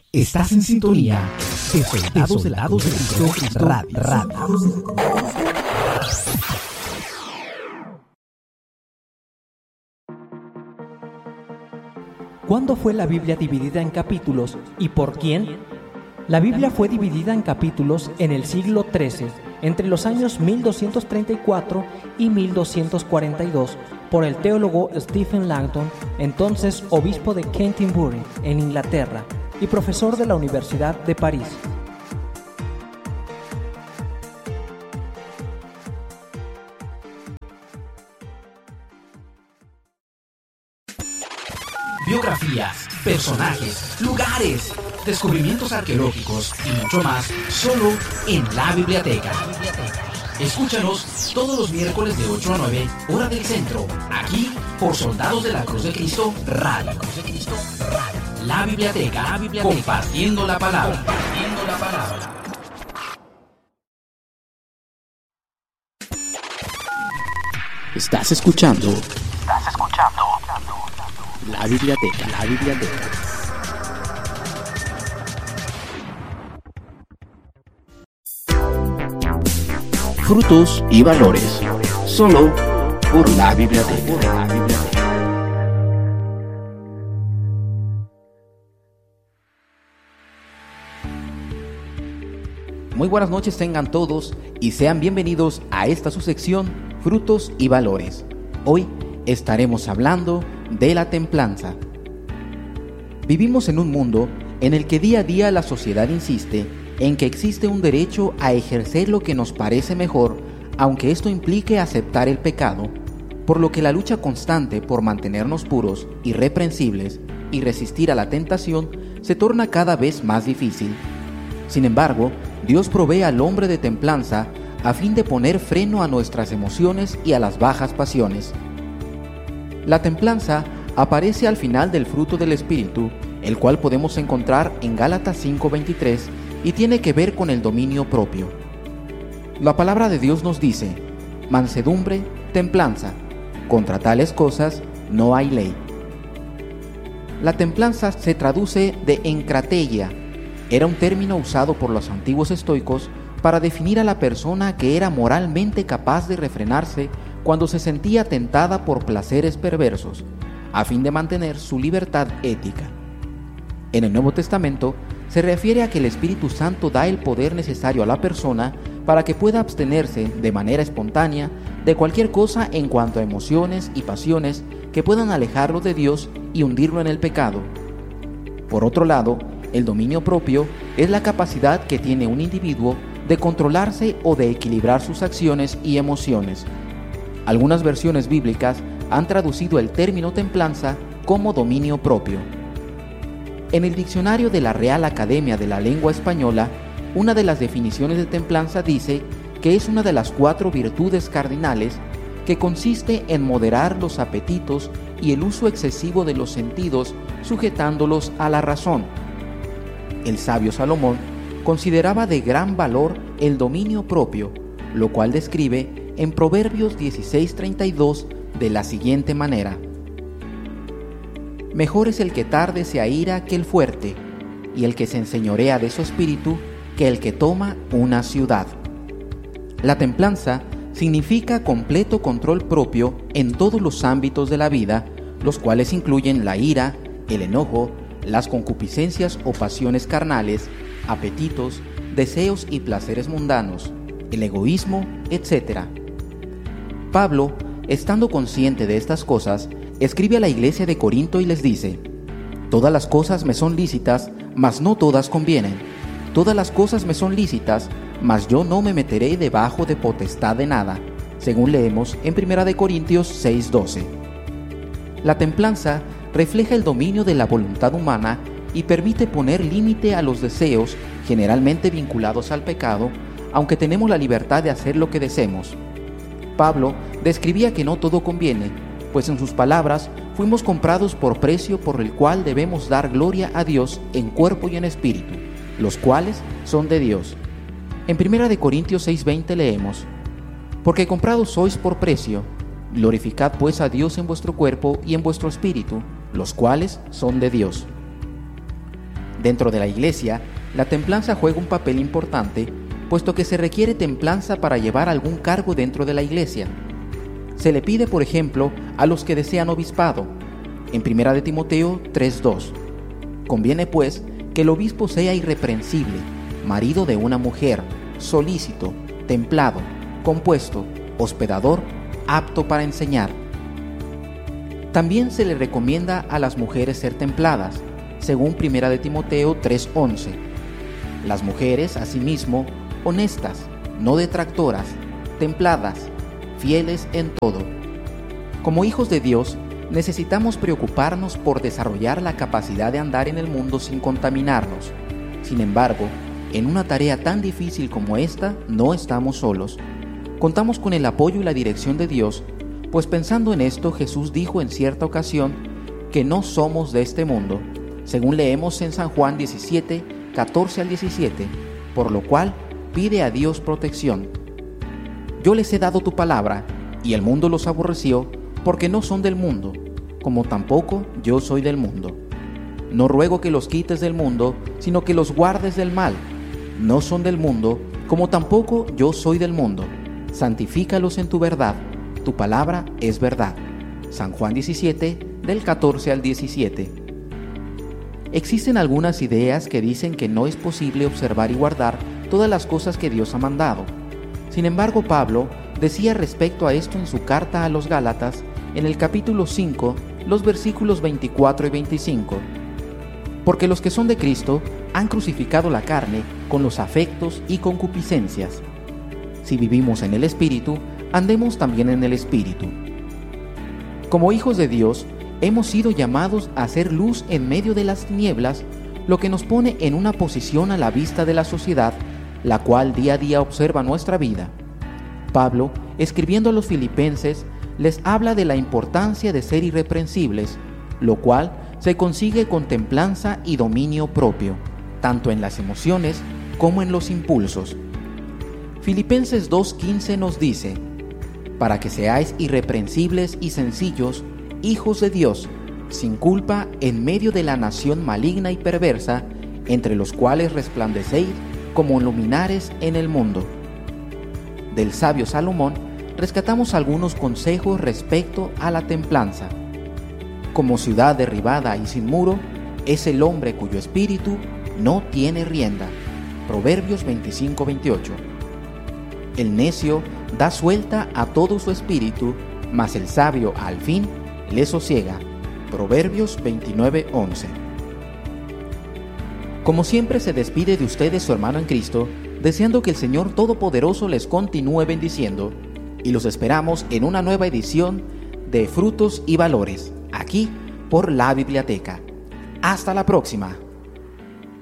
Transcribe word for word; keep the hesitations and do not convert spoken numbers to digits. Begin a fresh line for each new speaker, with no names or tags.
Estás en sintonía de Soldados de la Cruz de Cristo Radio. Radio.
¿Cuándo fue la Biblia dividida en capítulos y por quién? La Biblia fue dividida en capítulos en el siglo trece, entre los años mil doscientos treinta y cuatro y mil doscientos cuarenta y dos, por el teólogo Stephen Langton, entonces obispo de Canterbury, en Inglaterra, y profesor de la Universidad de París.
Biografías, personajes, lugares, descubrimientos arqueológicos y mucho más, solo en La Biblioteca. Escúchanos todos los miércoles de ocho a nueve, hora del centro, aquí por Soldados de la Cruz de Cristo Radio. La Biblioteca, La Biblioteca, compartiendo la palabra, compartiendo la palabra.
Estás escuchando, estás escuchando La Biblioteca, La Biblioteca. Frutos y valores, solo por La Biblioteca, La Biblioteca. Muy buenas noches tengan todos y sean bienvenidos a esta su sección Frutos y Valores. Hoy estaremos hablando de la templanza. Vivimos en un mundo en el que día a día la sociedad insiste en que existe un derecho a ejercer lo que nos parece mejor, aunque esto implique aceptar el pecado, por lo que la lucha constante por mantenernos puros, irreprensibles y resistir a la tentación se torna cada vez más difícil. Sin embargo, Dios provee al hombre de templanza a fin de poner freno a nuestras emociones y a las bajas pasiones. La templanza aparece al final del fruto del Espíritu, el cual podemos encontrar en Gálatas cinco veintitrés y tiene que ver con el dominio propio. La palabra de Dios nos dice: mansedumbre, templanza, contra tales cosas no hay ley. La templanza se traduce de encrateia. Era un término usado por los antiguos estoicos para definir a la persona que era moralmente capaz de refrenarse cuando se sentía tentada por placeres perversos, a fin de mantener su libertad ética. En el Nuevo Testamento se refiere a que el Espíritu Santo da el poder necesario a la persona para que pueda abstenerse de manera espontánea de cualquier cosa en cuanto a emociones y pasiones que puedan alejarlo de Dios y hundirlo en el pecado. Por otro lado, el dominio propio es la capacidad que tiene un individuo de controlarse o de equilibrar sus acciones y emociones. Algunas versiones bíblicas han traducido el término templanza como dominio propio. En el diccionario de la Real Academia de la Lengua Española, una de las definiciones de templanza dice que es una de las cuatro virtudes cardinales que consiste en moderar los apetitos y el uso excesivo de los sentidos, sujetándolos a la razón. El sabio Salomón consideraba de gran valor el dominio propio, lo cual describe en Proverbios dieciséis treinta y dos de la siguiente manera: mejor es el que tarde se aira que el fuerte, y el que se enseñorea de su espíritu que el que toma una ciudad. La templanza significa completo control propio en todos los ámbitos de la vida, los cuales incluyen la ira, el enojo, las concupiscencias o pasiones carnales, apetitos, deseos y placeres mundanos, el egoísmo, etcétera. Pablo, estando consciente de estas cosas, escribe a la iglesia de Corinto y les dice: todas las cosas me son lícitas, mas no todas convienen. Todas las cosas me son lícitas, mas yo no me meteré debajo de potestad de nada, según leemos en primera de Corintios seis doce. La templanza refleja el dominio de la voluntad humana y permite poner límite a los deseos generalmente vinculados al pecado, aunque tenemos la libertad de hacer lo que deseemos. Pablo describía que no todo conviene, pues en sus palabras, fuimos comprados por precio por el cual debemos dar gloria a Dios en cuerpo y en espíritu, los cuales son de Dios. En primera de Corintios seis veinte leemos: porque comprados sois por precio, glorificad pues a Dios en vuestro cuerpo y en vuestro espíritu, los cuales son de Dios. Dentro de la iglesia, la templanza juega un papel importante, puesto que se requiere templanza para llevar algún cargo dentro de la iglesia. Se le pide, por ejemplo, a los que desean obispado, en primera de Timoteo tres dos. Conviene, pues, que el obispo sea irreprensible, marido de una mujer, solícito, templado, compuesto, hospedador, apto para enseñar. También se le recomienda a las mujeres ser templadas, según primera de Timoteo tres once. Las mujeres, asimismo, honestas, no detractoras, templadas, fieles en todo. Como hijos de Dios, necesitamos preocuparnos por desarrollar la capacidad de andar en el mundo sin contaminarnos. Sin embargo, en una tarea tan difícil como esta, no estamos solos. Contamos con el apoyo y la dirección de Dios, pues pensando en esto, Jesús dijo en cierta ocasión que no somos de este mundo, según leemos en San Juan diecisiete, catorce al diecisiete, por lo cual pide a Dios protección. Yo les he dado tu palabra, y el mundo los aborreció, porque no son del mundo, como tampoco yo soy del mundo. No ruego que los quites del mundo, sino que los guardes del mal. No son del mundo, como tampoco yo soy del mundo. Santifícalos en tu verdad, tu palabra es verdad. San Juan diecisiete, del catorce al diecisiete. Existen algunas ideas que dicen que no es posible observar y guardar todas las cosas que Dios ha mandado. Sin embargo, Pablo decía respecto a esto en su carta a los Gálatas, en el capítulo cinco, los versículos veinticuatro y veinticinco. Porque los que son de Cristo han crucificado la carne con los afectos y concupiscencias. Si vivimos en el Espíritu, andemos también en el Espíritu. Como hijos de Dios, hemos sido llamados a hacer luz en medio de las tinieblas, lo que nos pone en una posición a la vista de la sociedad, la cual día a día observa nuestra vida. Pablo, escribiendo a los filipenses, les habla de la importancia de ser irreprensibles, lo cual se consigue con templanza y dominio propio, tanto en las emociones como en los impulsos. Filipenses dos quince nos dice: para que seáis irreprensibles y sencillos, hijos de Dios, sin culpa en medio de la nación maligna y perversa, entre los cuales resplandecéis como luminares en el mundo. Del sabio Salomón rescatamos algunos consejos respecto a la templanza. Como ciudad derribada y sin muro, es el hombre cuyo espíritu no tiene rienda. Proverbios veinticinco veintiocho. El necio da suelta a todo su espíritu, mas el sabio al fin le sosiega. Proverbios veintinueve once. Como siempre, se despide de ustedes su hermano en Cristo, deseando que el Señor Todopoderoso les continúe bendiciendo, y los esperamos en una nueva edición de Frutos y Valores, aquí por la Biblioteca. Hasta la próxima.